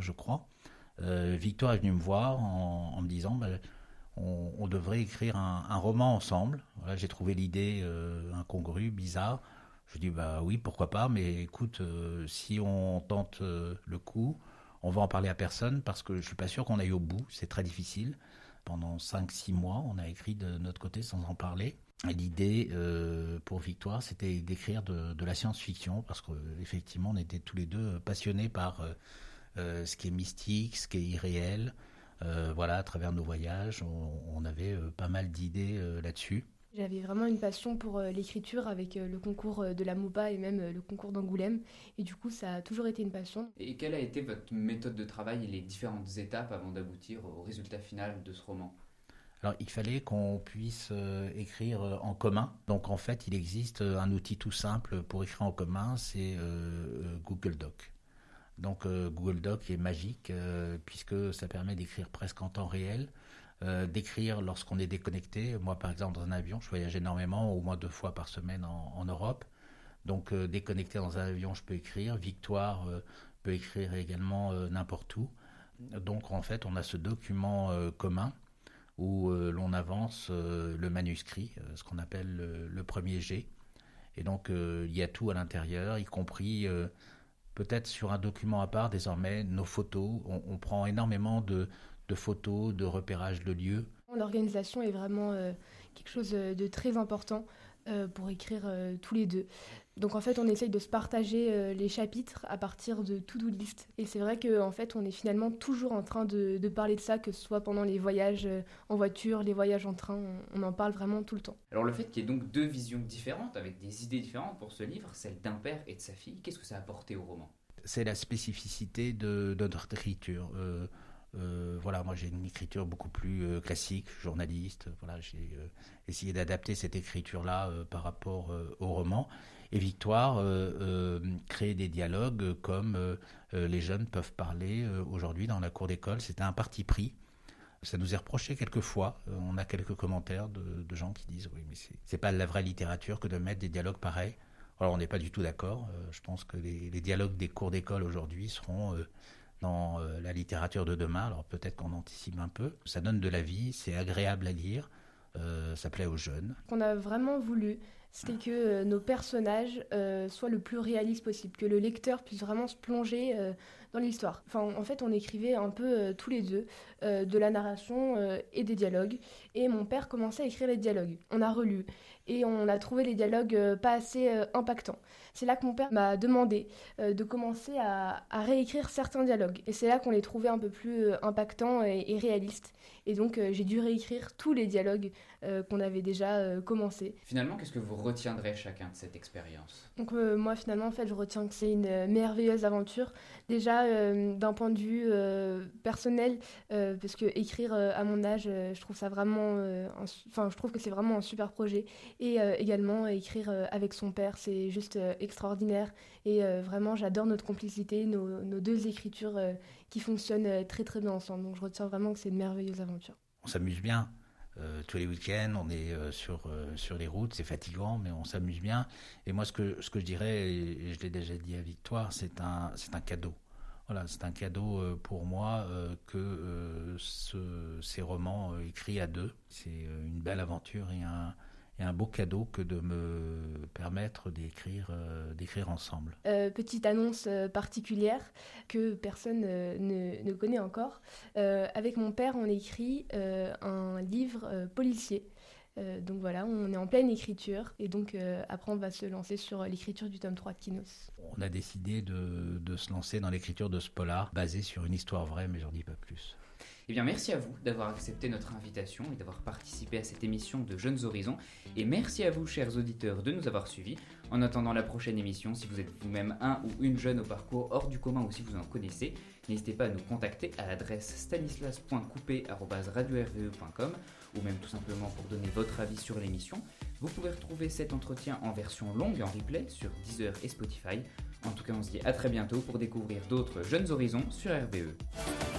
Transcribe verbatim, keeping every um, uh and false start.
je crois. Euh, Victoire est venue me voir en, en me disant bah, on, on devrait écrire un, un roman ensemble. Voilà, j'ai trouvé l'idée euh, incongrue, bizarre. Je dis bah oui, pourquoi pas, mais écoute, euh, si on tente euh, le coup, on va en parler à personne parce que je suis pas sûr qu'on aille au bout, c'est très difficile. Pendant cinq six mois, on a écrit de notre côté sans en parler. Et l'idée euh, pour Victoire, c'était d'écrire de, de la science-fiction parce qu'effectivement, on était tous les deux passionnés par euh, euh, ce qui est mystique, ce qui est irréel. Euh, voilà, à travers nos voyages, on, on avait euh, pas mal d'idées euh, là-dessus. J'avais vraiment une passion pour euh, l'écriture avec euh, le concours euh, de la MOPA et même euh, le concours d'Angoulême. Et du coup, ça a toujours été une passion. Et quelle a été votre méthode de travail et les différentes étapes avant d'aboutir au résultat final de ce roman ? Alors, il fallait qu'on puisse euh, écrire euh, en commun. Donc, en fait, il existe un outil tout simple pour écrire en commun, c'est euh, Google Doc. Donc, euh, Google Doc est magique euh, puisque ça permet d'écrire presque en temps réel. Euh, d'écrire lorsqu'on est déconnecté. Moi, par exemple, dans un avion, je voyage énormément, au moins deux fois par semaine en, en Europe. Donc, euh, déconnecté dans un avion, je peux écrire. Victoire euh, peut écrire également euh, n'importe où. Donc, en fait, on a ce document euh, commun où euh, l'on avance euh, le manuscrit, euh, ce qu'on appelle le, le premier jet. Et donc, euh, il y a tout à l'intérieur, y compris euh, peut-être sur un document à part, désormais, nos photos. On, on prend énormément de de photos, de repérage de lieux. L'organisation est vraiment euh, quelque chose de très important euh, pour écrire euh, tous les deux. Donc en fait, on essaye de se partager euh, les chapitres à partir de to-do list. Et c'est vrai qu'en fait, on est finalement toujours en train de, de parler de ça, que ce soit pendant les voyages euh, en voiture, les voyages en train, on, on en parle vraiment tout le temps. Alors le fait qu'il y ait donc deux visions différentes, avec des idées différentes pour ce livre, celle d'un père et de sa fille, qu'est-ce que ça a apporté au roman ? C'est la spécificité de, de notre écriture. Euh, Euh, voilà, moi j'ai une écriture beaucoup plus euh, classique, journaliste. Voilà, j'ai euh, essayé d'adapter cette écriture-là euh, par rapport euh, au roman. Et Victoire euh, euh, crée des dialogues comme euh, euh, les jeunes peuvent parler euh, aujourd'hui dans la cour d'école. C'était un parti pris. Ça nous est reproché quelquefois. Euh, on a quelques commentaires de, de gens qui disent oui, mais c'est, c'est pas la vraie littérature que de mettre des dialogues pareils. Alors on n'est pas du tout d'accord. Euh, je pense que les, les dialogues des cours d'école aujourd'hui seront euh, dans euh, la littérature de demain, alors peut-être qu'on anticipe un peu. Ça donne de la vie, c'est agréable à lire, euh, ça plaît aux jeunes. Ce qu'on a vraiment voulu, c'était que euh, nos personnages euh, soient le plus réalistes possible, que le lecteur puisse vraiment se plonger euh, dans l'histoire. Enfin, en fait, on écrivait un peu euh, tous les deux euh, de la narration euh, et des dialogues, et mon père commençait à écrire les dialogues. On a relu, et on a trouvé les dialogues euh, pas assez euh, impactants. C'est là que mon père m'a demandé euh, de commencer à, à réécrire certains dialogues, et c'est là qu'on les trouvait un peu plus euh, impactants et, et réalistes. Et donc, euh, j'ai dû réécrire tous les dialogues euh, qu'on avait déjà euh, commencé. Finalement, qu'est-ce que vous retiendrez chacun de cette expérience ? Donc euh, moi finalement en fait je retiens que c'est une euh, merveilleuse aventure. Déjà euh, d'un point de vue euh, personnel, euh, parce que écrire euh, à mon âge, euh, je trouve ça vraiment, euh, enfin je trouve que c'est vraiment un super projet. Et euh, également écrire euh, avec son père, c'est juste euh, extraordinaire. Et euh, vraiment j'adore notre complicité, nos, nos deux écritures euh, qui fonctionnent euh, très très bien ensemble. Donc je retiens vraiment que c'est une merveilleuse aventure. On s'amuse bien. Euh, tous les week-ends, on est euh, sur euh, sur les routes, c'est fatigant, mais on s'amuse bien. Et moi, ce que ce que je dirais, et je l'ai déjà dit à Victoire, c'est un c'est un cadeau. Voilà, c'est un cadeau euh, pour moi euh, que euh, ce, ces romans euh, écrits à deux. C'est euh, une belle aventure et un et un beau cadeau que de me permettre d'écrire euh, d'écrire ensemble. Euh, petite annonce euh, particulière que personne euh, ne, ne connaît encore. Euh, avec mon père, on écrit euh, un livre euh, policier. Euh, donc voilà, on est en pleine écriture et donc euh, après on va se lancer sur l'écriture du tome trois de Kinos. On a décidé de, de se lancer dans l'écriture de ce polar basé sur une histoire vraie, mais j'en dis pas plus. Eh bien, merci à vous d'avoir accepté notre invitation et d'avoir participé à cette émission de Jeunes Horizons. Et merci à vous, chers auditeurs, de nous avoir suivis. En attendant la prochaine émission, si vous êtes vous-même un ou une jeune au parcours hors du commun ou si vous en connaissez, n'hésitez pas à nous contacter à l'adresse stanislas point coupé arobase radio r v e point com ou même tout simplement pour donner votre avis sur l'émission. Vous pouvez retrouver cet entretien en version longue et en replay sur Deezer et Spotify. En tout cas, on se dit à très bientôt pour découvrir d'autres Jeunes Horizons sur R V E.